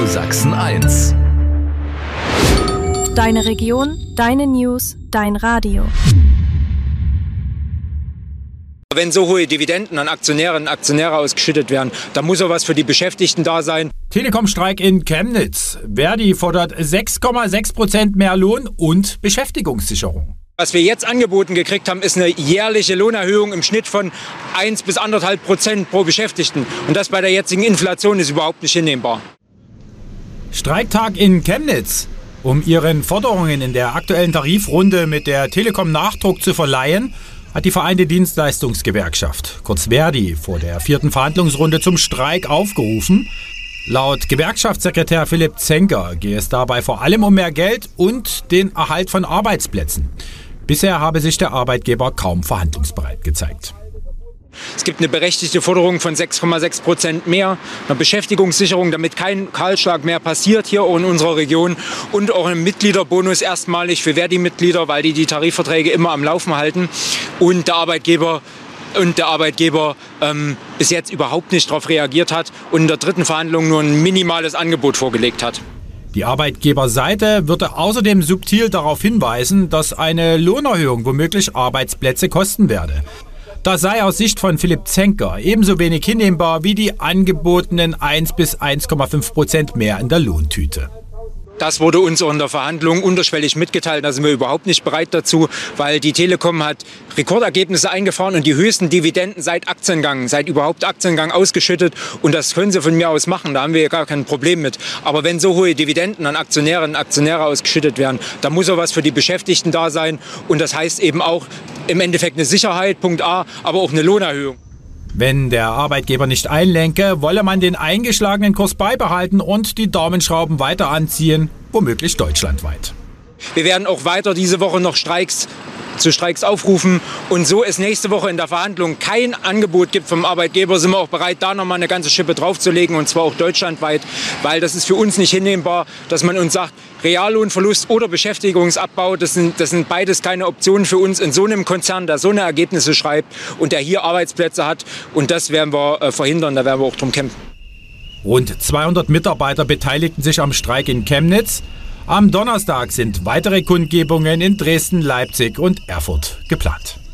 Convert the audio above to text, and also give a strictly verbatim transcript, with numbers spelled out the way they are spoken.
Sachsen eins. Deine Region, deine News, dein Radio. Wenn so hohe Dividenden an Aktionärinnen und Aktionäre ausgeschüttet werden, dann muss auch was für die Beschäftigten da sein. Telekom-Streik in Chemnitz. Verdi fordert sechs Komma sechs Prozent mehr Lohn und Beschäftigungssicherung. Was wir jetzt angeboten gekriegt haben, ist eine jährliche Lohnerhöhung im Schnitt von eins bis anderthalb Prozent pro Beschäftigten. Und das bei der jetzigen Inflation ist überhaupt nicht hinnehmbar. Streiktag in Chemnitz. Um ihren Forderungen in der aktuellen Tarifrunde mit der Telekom Nachdruck zu verleihen, hat die Vereinte Dienstleistungsgewerkschaft, kurz Verdi, vor der vierten Verhandlungsrunde zum Streik aufgerufen. Laut Gewerkschaftssekretär Philipp Zenker gehe es dabei vor allem um mehr Geld und den Erhalt von Arbeitsplätzen. Bisher habe sich der Arbeitgeber kaum verhandlungsbereit gezeigt. Es gibt eine berechtigte Forderung von sechs Komma sechs Prozent mehr, eine Beschäftigungssicherung, damit kein Kahlschlag mehr passiert hier auch in unserer Region und auch einen Mitgliederbonus erstmalig für Verdi-Mitglieder, weil die die Tarifverträge immer am Laufen halten und der Arbeitgeber und der Arbeitgeber ähm, bis jetzt überhaupt nicht darauf reagiert hat und in der dritten Verhandlung nur ein minimales Angebot vorgelegt hat. Die Arbeitgeberseite würde außerdem subtil darauf hinweisen, dass eine Lohnerhöhung womöglich Arbeitsplätze kosten werde. Das sei aus Sicht von Philipp Zenker ebenso wenig hinnehmbar wie die angebotenen eins bis eins Komma fünf Prozent mehr in der Lohntüte. Das wurde uns auch in der Verhandlung unterschwellig mitgeteilt. Da sind wir überhaupt nicht bereit dazu, weil die Telekom hat Rekordergebnisse eingefahren und die höchsten Dividenden seit Aktiengang, seit überhaupt Aktiengang ausgeschüttet. Und das können sie von mir aus machen, da haben wir gar kein Problem mit. Aber wenn so hohe Dividenden an Aktionärinnen und Aktionäre ausgeschüttet werden, dann muss auch was für die Beschäftigten da sein. Und das heißt eben auch im Endeffekt eine Sicherheit, Punkt A, aber auch eine Lohnerhöhung. Wenn der Arbeitgeber nicht einlenke, wolle man den eingeschlagenen Kurs beibehalten und die Daumenschrauben weiter anziehen, womöglich deutschlandweit. Wir werden auch weiter diese Woche noch Streiks zu Streiks aufrufen. Und so es nächste Woche in der Verhandlung kein Angebot gibt vom Arbeitgeber, sind wir auch bereit, da nochmal eine ganze Schippe draufzulegen, und zwar auch deutschlandweit, weil das ist für uns nicht hinnehmbar, dass man uns sagt, Reallohnverlust oder Beschäftigungsabbau, das sind, das sind beides keine Optionen für uns in so einem Konzern, der so eine Ergebnisse schreibt und der hier Arbeitsplätze hat. Und das werden wir äh, verhindern, da werden wir auch drum kämpfen. Rund zweihundert Mitarbeiter beteiligten sich am Streik in Chemnitz. Am Donnerstag sind weitere Kundgebungen in Dresden, Leipzig und Erfurt geplant.